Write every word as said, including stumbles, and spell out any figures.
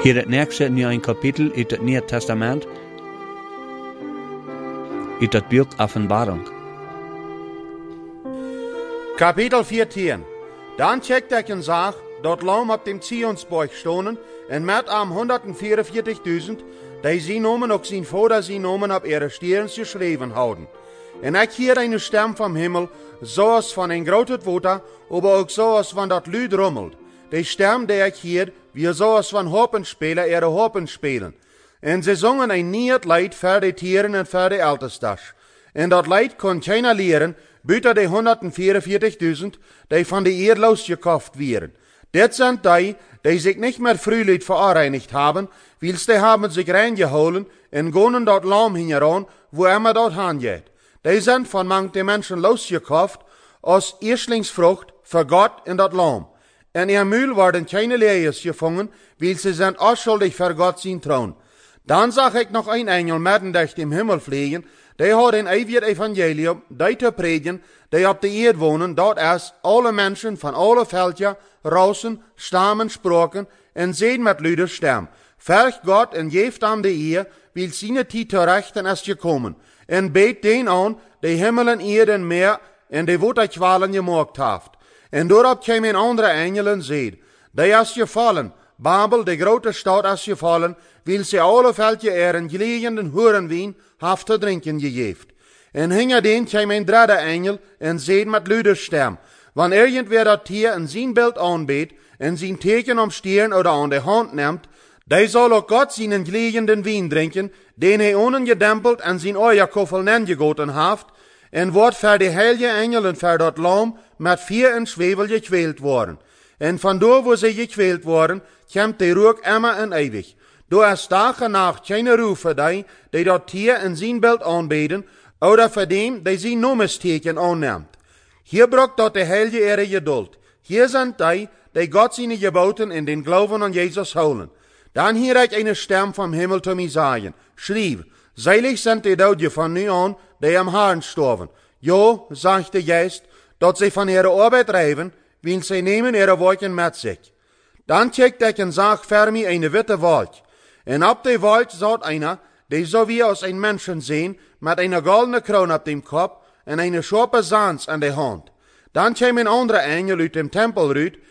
Hier het nächste nu een kapitel uit het Nieuwe Testament, uit het boek Offenbarung. Kapitel veertien. Dan checkte ik en zag dat lam op dem Zionsberg stonden en met am honderdvierenveertigduizend, die zijn namen ook zijn vader zijn namen op ihre sterens geschreven houden. En ik hoorde een stem van hemel, zoals van een groot water, maar ook zoals van dat luid rommelt. De stem die ik hoorde, wie zoals van hopenspeler ihre hopen spelen. En ze zongen een nieuw lied voor de tieren en voor de eltestas. En dat lied kon keiner leren, buiten de honderdvierenveertigduizend, die van de eer losgekocht werden. Dit zijn die, die zich niet meer vrolijk verreinigd hebben, wils die hebben zich reingeholen en gonen dat lam hieraan, wo immer dat hangeet. Die zijn van mank de mensen losgekocht, als eerstlingsvrucht voor God en dat lam. En in muil worden keine leeuws gevangen, wils ze zijn onschuldig voor God zijn troon. Dan zag ik nog een engel midden durch dem himmel vliegen, die had een eeuwig evangelium, die te predigen, die op de eerd wonen, dat is alle mensen van alle veldja, rassen, stammen, spraken en zeden met luide stem. Verg God en geeft hem de eer, wil zijn tijd terechten is gekomen. En beet den aan, die hemel en eerd en meer en de waterkwalen gemaakt heeft. En daarop kwam een andere engel en zei, die is gevallen, Babel, de grote stad is gevallen, wil ze alle veldje er een gelegenheden horen wien, heeft te drinken gegeven. En hingerdien kwam een derde engel en zei met luide stem, wanneer irgendwer dat hier in zijn beeld aanbeet en zijn teken omsteren of aan de hand neemt, die zal ook God zijn gelegenheden wien drinken, den hij ongedempeld en zijn oorjakoffel nengegoten heeft, en wordt voor de heilige engelen voor dat lam met vier en zwevel gekweeld worden. En vandoor waar ze gekweeld worden, komt de rook immer en eeuwig. Door is dag en nacht geen roef voor die, die dat hier in zijn beeld aanbeden, oder voor dem, die zijn nomesteken aanneemt. Hier brokt dat de heilige ere geduld. Hier zijn die, die God zijn geboten in den geloven aan Jezus houden. Dan hier ik een stem van hemel te mij zeggen, schrijf, zeilig zijn de doden van nu aan, die am Herrn storven. Ja, zegt de geest, dat zij van ihre arbeid rijven, wil zij nemen ihre wolken met zich. Dan checkte ik en zag voor mij een witte wolk. En op de wolk zat einer, die zo wie als een mensen zien, met een goldene kroon op dem kop en een scherpe zans aan de hand. Dan kwam een andere engel uit dem tempel uit,